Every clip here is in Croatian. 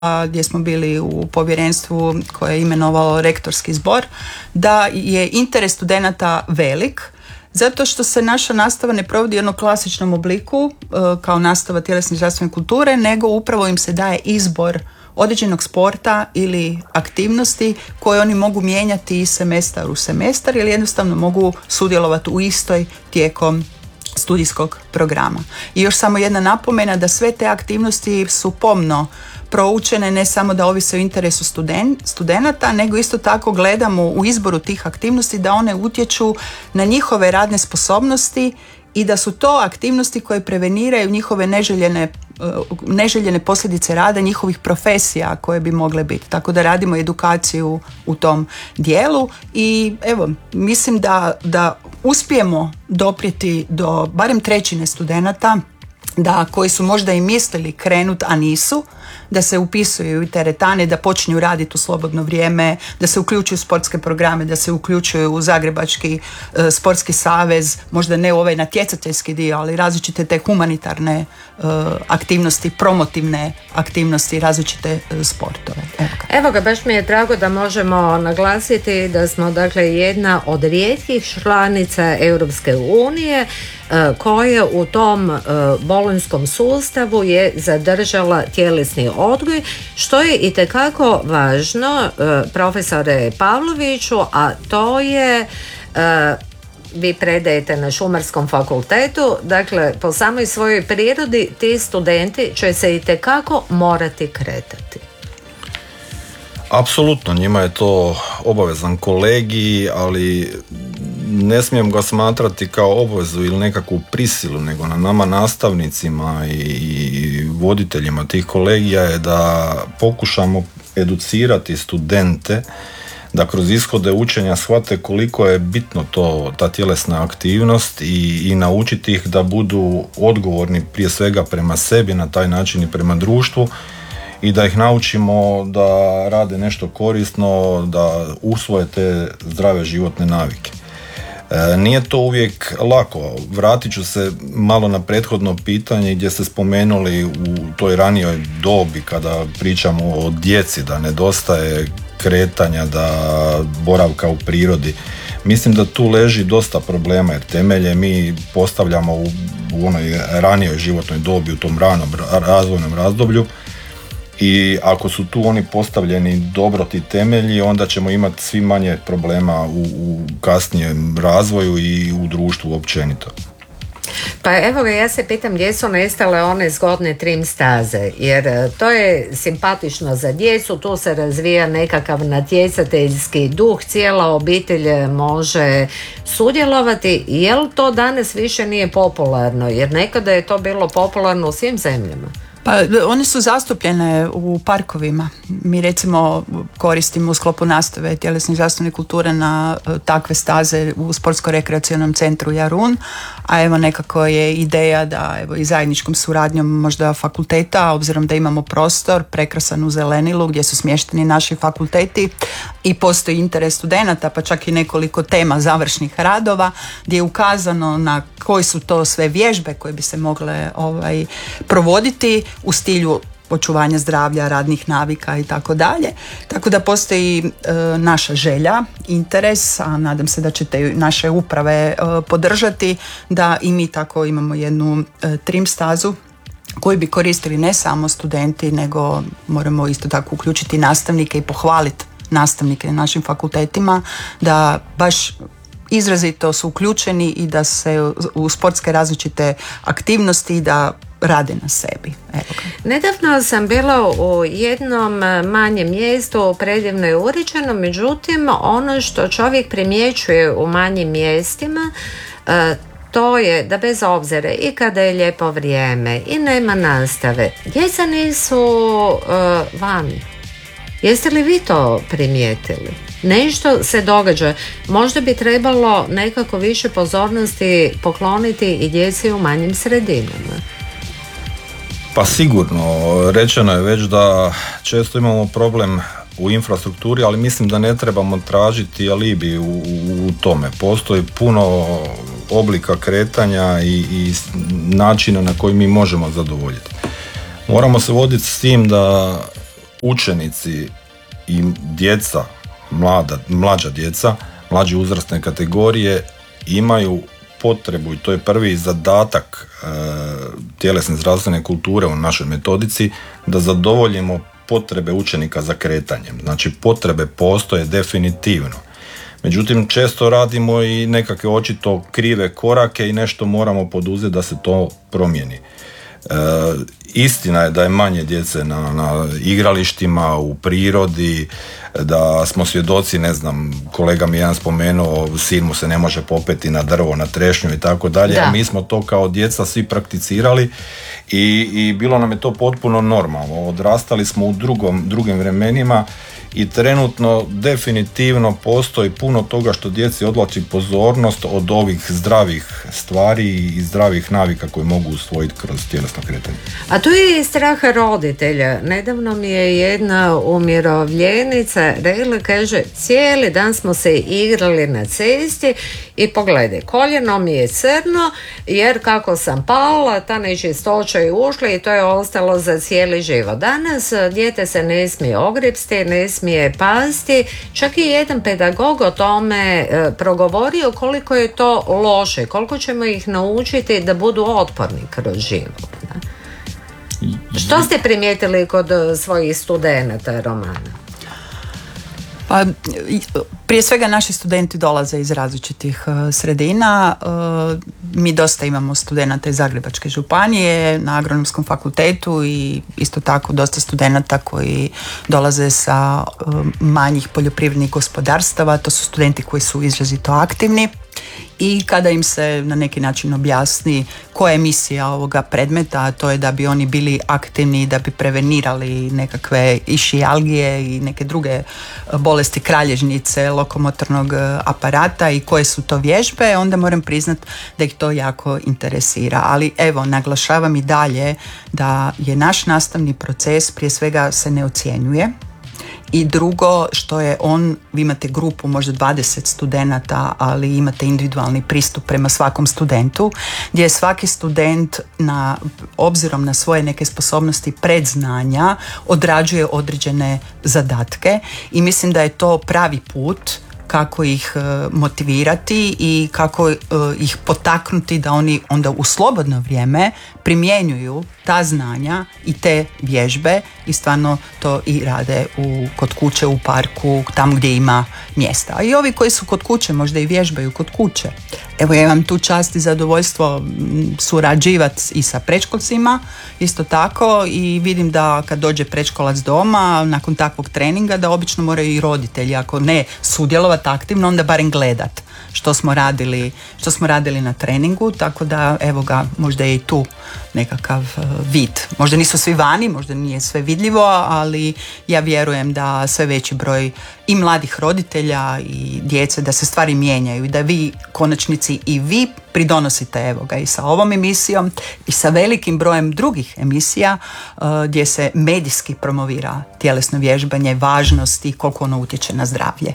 gdje smo bili u povjerenstvu koje je imenovalo rektorski zbor, da je interes studenata velik, zato što se naša nastava ne provodi u jednom klasičnom obliku kao nastava tjelesne i zdravstvene kulture, nego upravo im se daje izbor određenog sporta ili aktivnosti koje oni mogu mijenjati iz semestar u semestar ili jednostavno mogu sudjelovati u istoj tijekom studijskog programa. I još samo jedna napomena da sve te aktivnosti su pomno proučene, ne samo da ovise o interesu studenata, nego isto tako gledamo u izboru tih aktivnosti da one utječu na njihove radne sposobnosti i da su to aktivnosti koje preveniraju njihove neželjene posljedice rada njihovih profesija koje bi mogle biti. Tako da radimo edukaciju u tom dijelu i evo, mislim da uspijemo doprijeti do barem trećine studenata koji su možda i mislili krenut, a nisu, da se upisuju u teretane, da počinju raditi u slobodno vrijeme, da se uključuju u sportske programe, da se uključuju u Zagrebački sportski savez, možda ne u ovaj natjecateljski dio, ali različite te humanitarne aktivnosti, promotivne aktivnosti, različite sportove. Evo ga, baš mi je drago da možemo naglasiti da smo dakle jedna od rijetkih članica Europske unije koje u tom bolonjskom sustavu je zadržala tjelesni odgoj, što je itekako važno, profesore Pavloviću, a to je vi predajete na Šumarskom fakultetu, dakle po samoj svojoj prirodi ti studenti će se itekako morati kretati. Apsolutno, njima je to obavezan kolegij, ali ne smijem ga smatrati kao obvezu ili nekakvu prisilu, nego na nama nastavnicima i voditeljima tih kolegija je da pokušamo educirati studente da kroz ishode učenja shvate koliko je bitno ta tjelesna aktivnost i naučiti ih da budu odgovorni prije svega prema sebi, na taj način i prema društvu, i da ih naučimo da rade nešto korisno, da usvoje te zdrave životne navike. Nije to uvijek lako. Vratit ću se malo na prethodno pitanje gdje ste spomenuli u toj ranijoj dobi kada pričamo o djeci, da nedostaje kretanja, da boravka u prirodi. Mislim da tu leži dosta problema, jer temelje mi postavljamo u onoj ranijoj životnoj dobi, u tom ranom razvojnom razdoblju, i ako su tu oni postavljeni dobro ti temelji, onda ćemo imati svi manje problema u kasnijem razvoju i u društvu općenito. Pa evo ga, ja se pitam gdje su nestale one zgodne trim staze, jer to je simpatično za djecu, tu se razvija nekakav natjecateljski duh, cijela obitelj može sudjelovati. Jel to danas više nije popularno? Jer nekada je to bilo popularno u svim zemljama. Pa one su zastupljene u parkovima. Mi recimo koristimo u sklopu nastave tjelesne i zdravstvene kulture na takve staze u sportsko-rekreacionom centru Jarun, a evo nekako je ideja da evo i zajedničkom suradnjom možda fakulteta, obzirom da imamo prostor prekrasan u zelenilu gdje su smješteni naši fakulteti i postoji interes studenata, pa čak i nekoliko tema završnih radova gdje je ukazano na koji su to sve vježbe koje bi se mogle provoditi u stilju očuvanja zdravlja, radnih navika i tako dalje. Tako da postoji naša želja, interes, a nadam se da ćete naše uprave podržati, da i mi tako imamo jednu trim stazu koju bi koristili ne samo studenti, nego moramo isto tako uključiti nastavnike i pohvaliti nastavnike na našim fakultetima da baš izrazito su uključeni i da se u sportske različite aktivnosti da rade na sebi. Nedavno sam bila u jednom manjem mjestu, predivno je uređeno, međutim ono što čovjek primjećuje u manjim mjestima to je da bez obzira i kada je lijepo vrijeme i nema nastave, djeca nisu vani. Jeste li vi to primijetili? Nešto se događa. Možda bi trebalo nekako više pozornosti pokloniti i djeci u manjim sredinama. Pa sigurno. Rečeno je već da često imamo problem u infrastrukturi, ali mislim da ne trebamo tražiti alibi u tome. Postoji puno oblika kretanja i načina na koji mi možemo zadovoljiti. Moramo se voditi s tim da učenici i djeca, mlađa djeca, mlađe uzrasne kategorije imaju potrebu, i to je prvi zadatak tjelesne zdravstvene kulture u našoj metodici, da zadovoljimo potrebe učenika za kretanjem. Znači potrebe postoje definitivno. Međutim, često radimo i nekakve očito krive korake i nešto moramo poduzeti da se to promijeni. Istina je da je manje djece na igralištima, u prirodi, da smo svjedoci, ne znam, kolega mi jedan spomenuo, sin mu se ne može popeti na drvo, na trešnju i tako dalje, a mi smo to kao djeca svi prakticirali i bilo nam je to potpuno normalno. Odrastali smo u drugim vremenima i trenutno definitivno postoji puno toga što djeci odvlači pozornost od ovih zdravih stvari i zdravih navika koje mogu usvojiti kroz tjelesno kretanje. A tu je i straha roditelja. Nedavno mi je jedna umirovljenica rekla, kaže, cijeli dan smo se igrali na cesti i pogledaj, koljeno mi je crno jer kako sam pala, ta nečistoća je ušla i to je ostalo za cijeli život. Danas dijete se ne smije ogripsti, ne smije pasti. Čak i jedan pedagog o tome progovorio koliko je to loše, koliko ćemo ih naučiti da budu otporni kroz život. Što ste primijetili kod svojih studenata, Romana? Pa, prije svega naši studenti dolaze iz različitih sredina. Mi dosta imamo studenata iz Zagrebačke županije na Agronomskom fakultetu i isto tako dosta studenata koji dolaze sa manjih poljoprivrednih gospodarstava. To su studenti koji su izrazito aktivni. I kada im se na neki način objasni koja je misija ovoga predmeta, a to je da bi oni bili aktivni, da bi prevenirali nekakve išijalgije i neke druge bolesti kralježnice, lokomotornog aparata i koje su to vježbe, onda moram priznati da ih to jako interesira. Ali evo, naglašavam i dalje da je naš nastavni proces prije svega se ne ocjenjuje. I drugo, što je vi imate grupu možda 20 studenata, ali imate individualni pristup prema svakom studentu, gdje svaki student obzirom na svoje neke sposobnosti predznanja odrađuje određene zadatke i mislim da je to pravi put kako ih motivirati i kako ih potaknuti da oni onda u slobodno vrijeme primjenjuju ta znanja i te vježbe i stvarno to i rade kod kuće, u parku, tamo gdje ima mjesta. A i ovi koji su kod kuće možda i vježbaju kod kuće. Evo, ja imam tu čast i zadovoljstvo surađivati i sa predškolcima isto tako i vidim da kad dođe predškolac doma nakon takvog treninga da obično moraju i roditelji, ako ne sudjelovati aktivno, onda barem gledat što smo radili na treningu, tako da evo ga, možda je i tu nekakav vid. Možda nisu svi vani, možda nije sve vidljivo, ali ja vjerujem da sve veći broj i mladih roditelja i djece, da se stvari mijenjaju i da vi konačnici i vi pridonosite evo ga i sa ovom emisijom i sa velikim brojem drugih emisija gdje se medijski promovira tjelesno vježbanje, važnost i koliko ono utječe na zdravlje.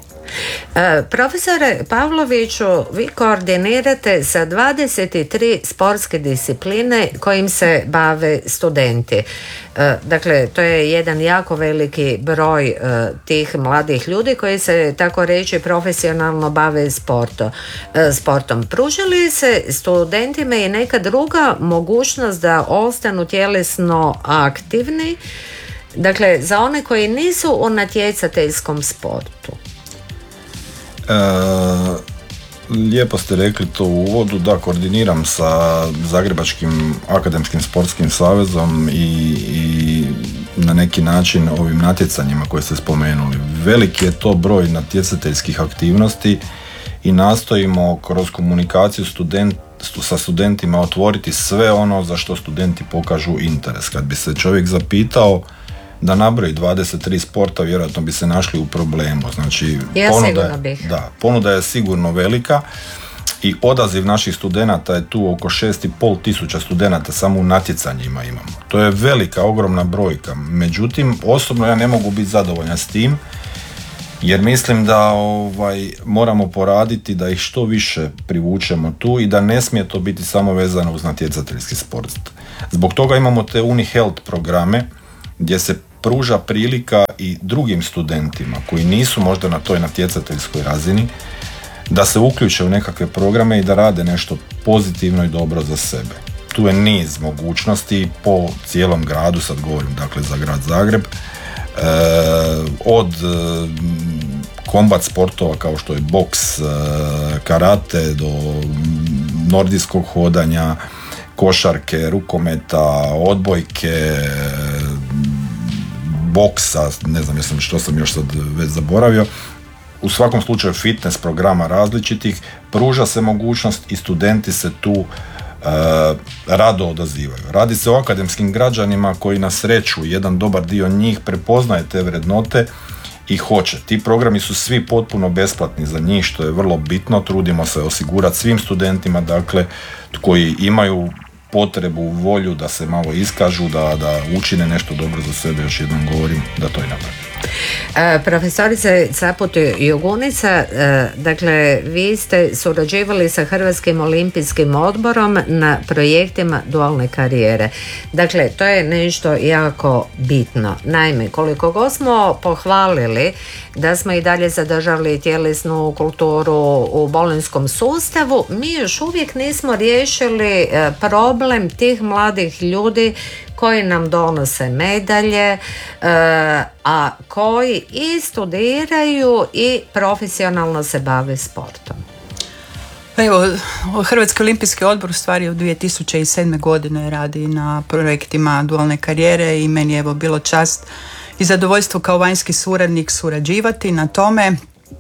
Profesore Pavloviću, vi koordinirate sa 23 sportske discipline kojim se bave studenti. Dakle, to je jedan jako veliki broj tih mladih ljudi koji se, tako reći, profesionalno bave sportom. Pruža li se studentima i neka druga mogućnost da ostanu tjelesno aktivni, dakle, za one koji nisu u natjecateljskom sportu? Lijepo ste rekli to u uvodu, da, koordiniram sa Zagrebačkim akademskim sportskim savezom i na neki način ovim natjecanjima koje ste spomenuli. Veliki je to broj natjecateljskih aktivnosti i nastojimo kroz komunikaciju sa studentima otvoriti sve ono za što studenti pokažu interes. Kad bi se čovjek zapitao da nabroji 23 sporta, vjerojatno bi se našli u problemu. Znači, ponuda je sigurno velika i odaziv naših studenata je tu oko 6.500 studenata samo u natjecanjima imamo. To je velika, ogromna brojka. Međutim, osobno ja ne mogu biti zadovoljan s tim, jer mislim da moramo poraditi da ih što više privučemo tu i da ne smije to biti samo vezano uz natjecateljski sport. Zbog toga imamo te UniHealth programe gdje se pruža prilika i drugim studentima koji nisu možda na toj natjecateljskoj razini da se uključe u nekakve programe i da rade nešto pozitivno i dobro za sebe. Tu je niz mogućnosti po cijelom gradu, sad govorim dakle za grad Zagreb, od kombat sportova kao što je boks, karate do nordijskog hodanja, košarke, rukometa, odbojke, boksa, ne znam što sam još sad već zaboravio. U svakom slučaju fitness programa različitih, pruža se mogućnost i studenti se tu rado odazivaju. Radi se o akademskim građanima koji na sreću, jedan dobar dio njih prepoznaje te vrednote i hoće. Ti programi su svi potpuno besplatni za njih, što je vrlo bitno. Trudimo se osigurati svim studentima, dakle, koji imaju potrebu, volju da se malo iskažu, da učine nešto dobro za sebe, još jednom govorim, da to i napravi. Profesorice Caput-Jugunica, dakle, vi ste surađivali sa Hrvatskim olimpijskim odborom na projektima dualne karijere. Dakle, to je nešto jako bitno. Naime, koliko god smo pohvalili da smo i dalje zadržali tjelesnu kulturu u bolonjskom sustavu, mi još uvijek nismo riješili problem tih mladih ljudi koji nam donose medalje, a koji i studiraju i profesionalno se bave sportom. Evo, Hrvatski olimpijski odbor u stvari od 2007. godine radi na projektima dualne karijere i meni je evo bilo čast i zadovoljstvo kao vanjski suradnik surađivati na tome.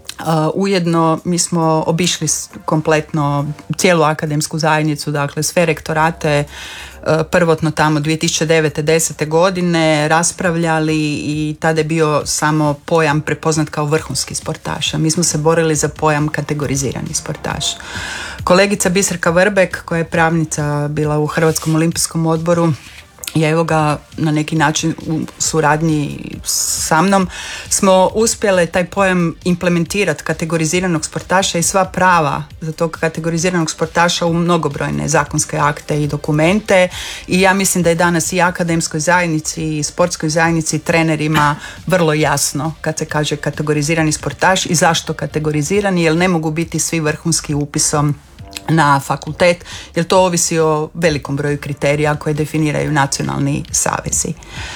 Ujedno mi smo obišli kompletno cijelu akademsku zajednicu, dakle sve rektorate, prvotno tamo 2009-10. godine raspravljali i tada je bio samo pojam prepoznat kao vrhunski sportaš. Mi smo se borili za pojam kategorizirani sportaš. Kolegica Biserka Vrbek, koja je pravnica bila u Hrvatskom olimpijskom odboru, i evo ga na neki način u suradnji sa mnom smo uspjele taj pojam implementirati kategoriziranog sportaša i sva prava za tog kategoriziranog sportaša u mnogobrojne zakonske akte i dokumente, i ja mislim da je danas i akademskoj zajednici i sportskoj zajednici, trenerima vrlo jasno kad se kaže kategorizirani sportaš i zašto kategorizirani, jer ne mogu biti svi vrhunski upisom na fakultet, jer to ovisi o velikom broju kriterija koje definiraju nacionalni savezi.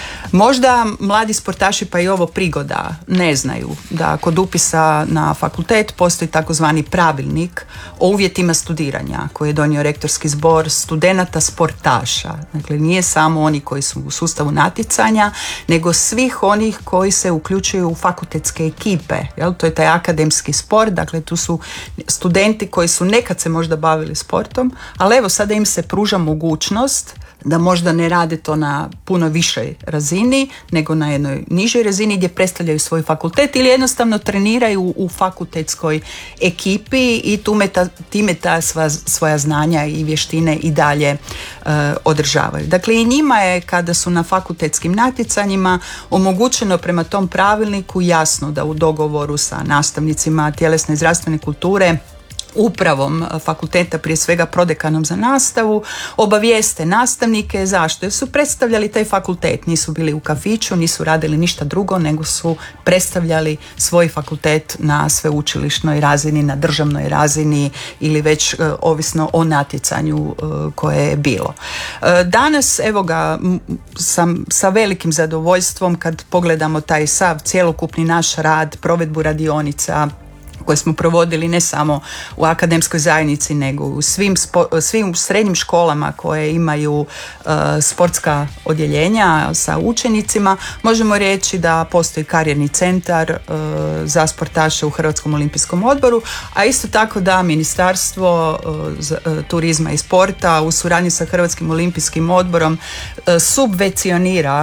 Možda mladi sportaši, pa i ovo prigoda, ne znaju da kod upisa na fakultet postoji takozvani pravilnik o uvjetima studiranja koji je donio rektorski zbor studenata sportaša. Dakle, nije samo oni koji su u sustavu natjecanja, nego svih onih koji se uključuju u fakultetske ekipe. Jel? To je taj akademski sport, dakle tu su studenti koji su nekad se možda bavili sportom, ali evo sada im se pruža mogućnost da možda ne rade to na puno višoj razini, nego na jednoj nižoj razini gdje predstavljaju svoj fakultet ili jednostavno treniraju u fakultetskoj ekipi i time ta svoja znanja i vještine i dalje održavaju. Dakle, i njima je, kada su na fakultetskim natjecanjima, omogućeno prema tom pravilniku jasno da u dogovoru sa nastavnicima tjelesne i zdravstvene kulture, upravom fakulteta, prije svega prodekanom za nastavu, obavijeste nastavnike. Zašto? Jer su predstavljali taj fakultet, nisu bili u kafiću, nisu radili ništa drugo, nego su predstavljali svoj fakultet na sveučilišnoj razini, na državnoj razini ili već ovisno o natjecanju koje je bilo. Danas, evo ga, sam sa velikim zadovoljstvom kad pogledamo taj sav cjelokupni naš rad, provedbu radionica koje smo provodili ne samo u akademskoj zajednici, nego u svim srednjim školama koje imaju sportska odjeljenja sa učenicima, možemo reći da postoji karijerni centar za sportaše u Hrvatskom olimpijskom odboru, a isto tako da Ministarstvo turizma i sporta u suradnji sa Hrvatskim olimpijskim odborom subvencionira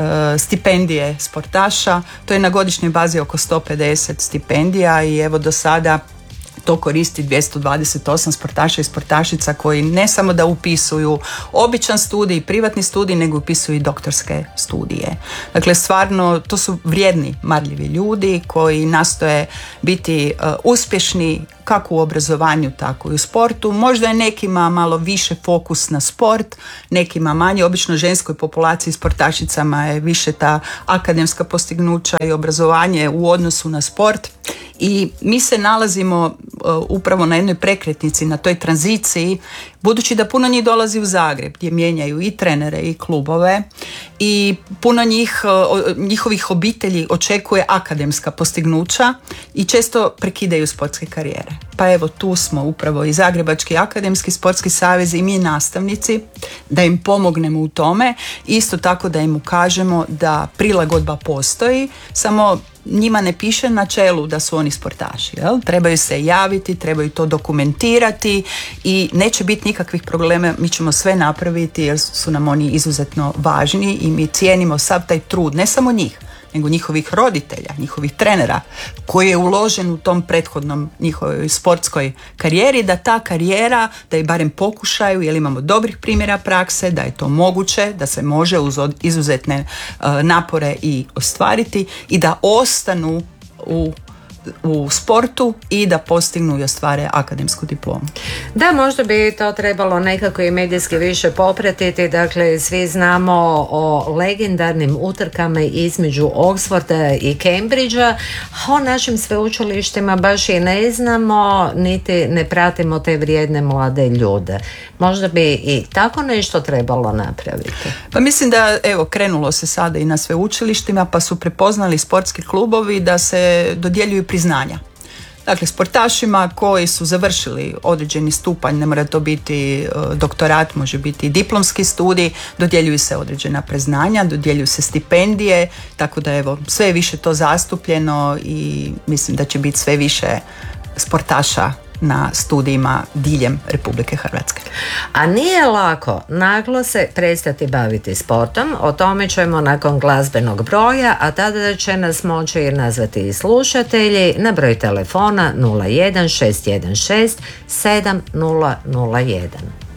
stipendije sportaša. To je na godišnjoj bazi oko 150 stipendija i evo do sada To koristi 228 sportaša i sportašica koji ne samo da upisuju običan studij, privatni studij, nego upisuju i doktorske studije. Dakle, stvarno, to su vrijedni, marljivi ljudi koji nastoje biti uspješni kako u obrazovanju, tako i u sportu. Možda je nekima malo više fokus na sport, nekima manje. Obično ženskoj populaciji sportašicama je više ta akademska postignuća i obrazovanje u odnosu na sport. I mi se nalazimo upravo na jednoj prekretnici, na toj tranziciji, budući da puno njih dolazi u Zagreb gdje mijenjaju i trenere i klubove i puno njihovih obitelji očekuje akademska postignuća i često prekidaju sportske karijere. Pa evo, tu smo upravo i Zagrebački akademski sportski savez i mi nastavnici da im pomognemo u tome, isto tako da im ukažemo da prilagodba postoji, samo njima ne piše na čelu da su oni sportaši. Jel? Trebaju se javiti, trebaju to dokumentirati i neće biti nikakvih problema, mi ćemo sve napraviti jer su nam oni izuzetno važni i mi cijenimo sav taj trud, ne samo njih, nego njihovih roditelja, njihovih trenera koji je uložen u tom prethodnom njihovoj sportskoj karijeri, da ta karijera, da je barem pokušaju, jer imamo dobrih primjera prakse, da je to moguće, da se može uz izuzetne napore i ostvariti i da ostanu u sportu i da postignu i ostvare akademsku diplomu. Da, možda bi to trebalo nekako i medijski više popratiti. Dakle, svi znamo o legendarnim utrkama između Oxforda i Cambridgea, a o našim sveučilištima baš i ne znamo, niti ne pratimo te vrijedne mlade ljude. Možda bi i tako nešto trebalo napraviti. Pa mislim da, evo, krenulo se sada i na sveučilištima, pa su prepoznali sportski klubovi da se dodjeljuju priznanja. Dakle, sportašima koji su završili određeni stupanj, ne mora to biti doktorat, može biti i diplomski studij, dodjeljuju se određena priznanja, dodjeljuju se stipendije, tako da evo, sve je više to zastupljeno i mislim da će biti sve više sportaša na studijima diljem Republike Hrvatske. A nije lako naglo se prestati baviti sportom, o tome ćemo nakon glazbenog broja, a tada će nas moći nazvati i slušatelji na broj telefona 01 616 7001.